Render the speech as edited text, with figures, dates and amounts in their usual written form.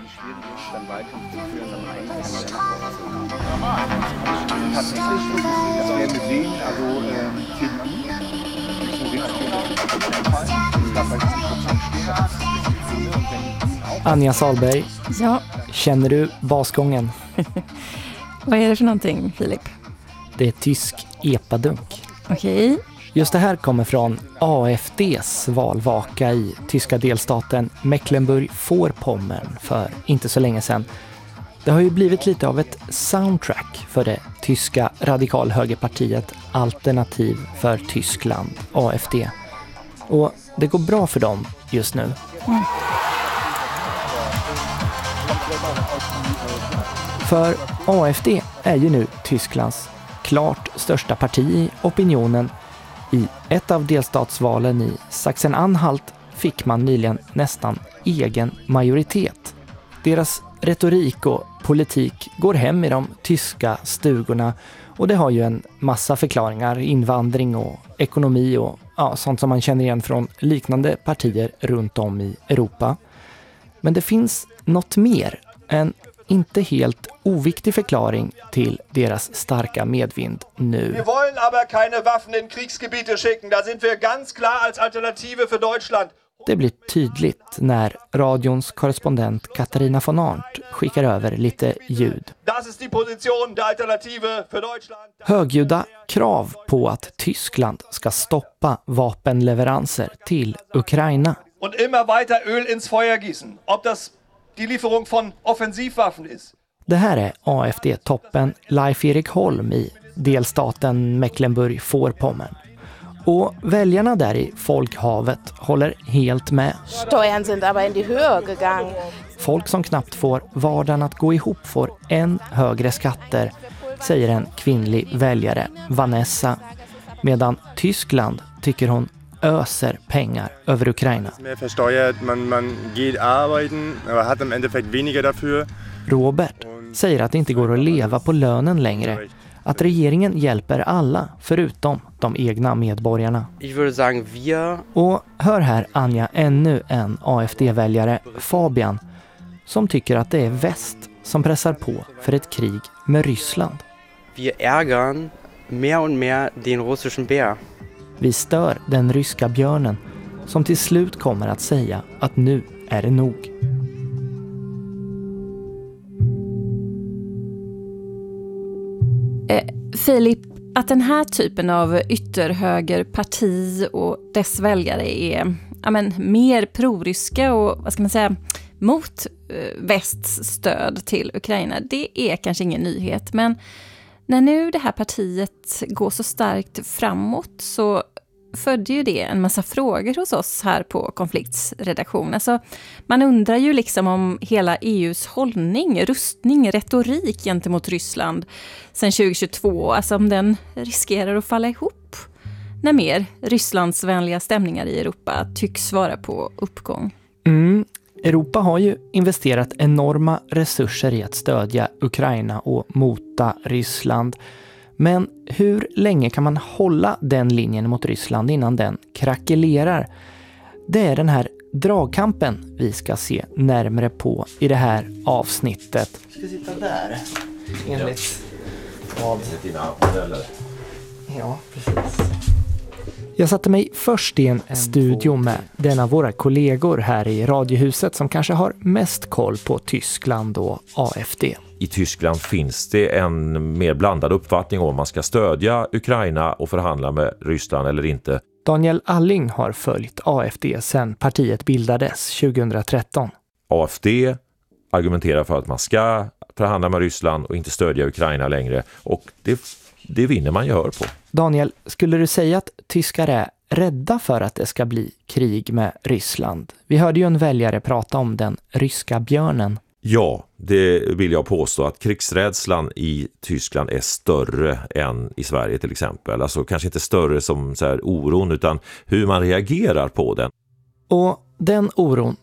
Anja Salberg, ja. Känner du basgången? Vad är det för någonting, Filip? Det är tysk epadunk. Okej. Just det här kommer från AfDs valvaka i tyska delstaten Mecklenburg-Vorpommern för inte så länge sedan. Det har ju blivit lite av ett soundtrack för det tyska radikalhögerpartiet Alternativ för Tyskland, AfD. Och det går bra för dem just nu. För AfD är ju nu Tysklands klart största parti i opinionen. I ett av delstatsvalen i Sachsen-Anhalt fick man nyligen nästan egen majoritet. Deras retorik och politik går hem i de tyska stugorna och det har ju en massa förklaringar, invandring och ekonomi och sånt som man känner igen från liknande partier runt om i Europa. Men det finns något mer, en inte helt oviktig förklaring till deras starka medvind nu. Wir wollen aber keine Waffen in Kriegsgebiete schicken. Da sind wir ganz klar als Alternative für Deutschland. Det blir tydligt när radions korrespondent Katarina von Arndt skickar över lite ljud. Das ist die Position der Alternative für Deutschland. Högljudda krav på att Tyskland ska stoppa vapenleveranser till Ukraina. Und immer weiter Öl ins Feuer gießen. Ob das die Lieferung von Offensivwaffen ist. Det här är AfD-toppen Leif-Erik Holm i delstaten Mecklenburg-Vorpommern. Och väljarna där i folkhavet håller helt med. Steuern sind aber in die Höhe gegangen. Folk som knappt får vardagen att gå ihop får än högre skatter, säger en kvinnlig väljare, Vanessa. Medan Tyskland tycker hon öser pengar över Ukraina. Mer versteuert, man geht arbeiten, aber hat im Endeffekt weniger dafür. Robert säger att det inte går att leva på lönen längre. Att regeringen hjälper alla förutom de egna medborgarna. Ich würde sagen wir. Och hör här Anja ännu en AfD-väljare, Fabian, som tycker att det är väst som pressar på för ett krig med Ryssland. Wir ärgern mehr und mehr den russischen Bär. Vi stör den ryska björnen som till slut kommer att säga att nu är det nog. Filip, att den här typen av ytterhögerparti och dess väljare är mer proryska och vad ska man säga, mot västs stöd till Ukraina, det är kanske ingen nyhet. Men när nu det här partiet går så starkt framåt så födde ju det en massa frågor hos oss här på Konflikts redaktion. Alltså, man undrar ju liksom om hela EUs hållning, rustning, retorik gentemot Ryssland sedan 2022, alltså om den riskerar att falla ihop när mer Rysslandsvänliga stämningar i Europa tycks vara på uppgång. Europa har ju investerat enorma resurser i att stödja Ukraina och mota Ryssland. Men hur länge kan man hålla den linjen mot Ryssland innan den krackelerar? Det är den här dragkampen vi ska se närmare på i det här avsnittet. Ska vi sitta där? Enligt vad? Ja, precis. Jag satte mig först i en studio med den av våra kollegor här i Radiohuset som kanske har mest koll på Tyskland och AfD. I Tyskland finns det en mer blandad uppfattning om man ska stödja Ukraina och förhandla med Ryssland eller inte. Daniel Alling har följt AfD sedan partiet bildades 2013. AfD argumenterar för att man ska förhandla med Ryssland och inte stödja Ukraina längre, och det vinner man gehör på. Daniel, skulle du säga att tyskar är rädda för att det ska bli krig med Ryssland? Vi hörde ju en väljare prata om den ryska björnen. Ja, det vill jag påstå, att krigsrädslan i Tyskland är större än i Sverige till exempel. Alltså kanske inte större som så här oron, utan hur man reagerar på den. Och den oron